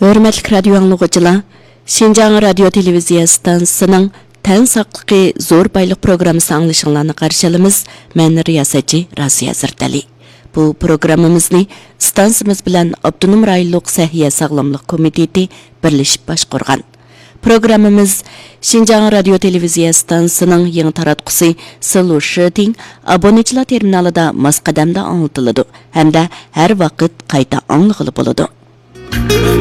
Hörmətli radio anlıqçılar, Şinjan Radio Televiziya stansiyasının Tən saqlıqı zor baylıq programısı anlaşılığını qarşılamız. Mən riyasətçi Rasiya Zırtali. Bu programımızı stansiyamız bilan Abdunum rayonluq Səhiyyə Sağlamlıq Komiteti birləşib başqurğan. Programımız Şinjan Radio Televiziya stansiyasının yeni taratqusi Sılu Şıting aboneçilar terminalida masqadamda anlatıldı. Hem de her vaqt qayta anlıqlı buludu.